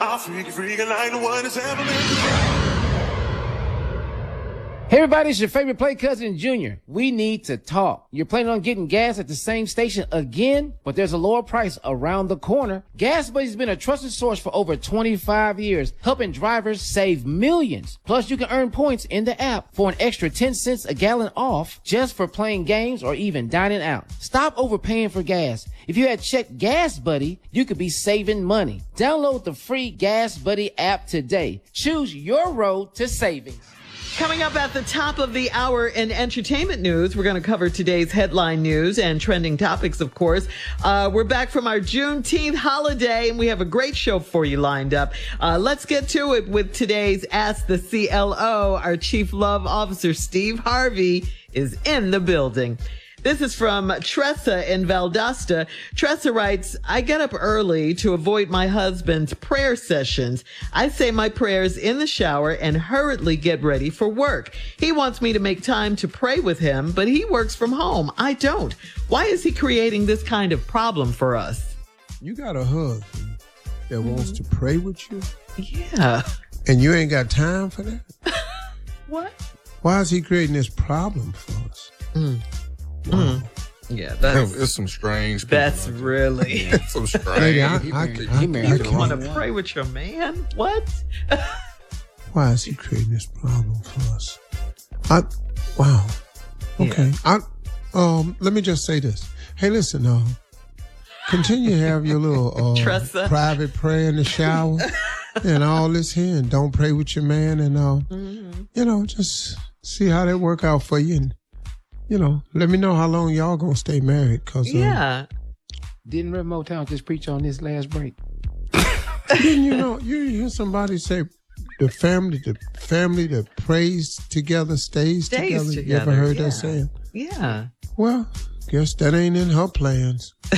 freaking like no one has ever been. Hey everybody, it's your favorite play cousin Junior. We need to talk. You're planning on getting gas at the same station again, but there's a lower price around the corner. Gas Buddy's been a trusted source for over 25 years, helping drivers save millions. Plus, you can earn points in the app for an extra 10 cents a gallon off just for playing games or even dining out. Stop overpaying for gas. If you had checked Gas Buddy, you could be saving money. Download the free Gas Buddy app today. Choose your road to savings. Coming up at the top of the hour in entertainment news, we're going to cover today's headline news and trending topics, of course. We're back from our Juneteenth holiday, and we have a great show for you lined up. Let's get to it with today's Ask the CLO. Our Chief Love Officer, Steve Harvey, is in the building. This is from Tressa in Valdosta. Tressa writes, I get up early to avoid my husband's prayer sessions. I say my prayers in the shower and hurriedly get ready for work. He wants me to make time to pray with him, but he works from home. I don't. Why is he creating this kind of problem for us? You got a husband that wants to pray with you? Yeah. And you ain't got time for that? What? Why is he creating this problem for us? Wow. Yeah, that's it's some strange people. That's really some strange. Lady, you want to pray with your man? What? Why is he creating this problem for us? Wow. Okay. Yeah. Let me just say this. Hey, listen, continue to have your little private prayer in the shower and all this here, and don't pray with your man, and just see how that work out for you, and let me know how long y'all gonna stay married. Cause Didn't Red Motown just preach on this last break? Didn't you hear somebody say the family that prays together stays together? You ever heard that saying? Yeah. Well, guess that ain't in her plans.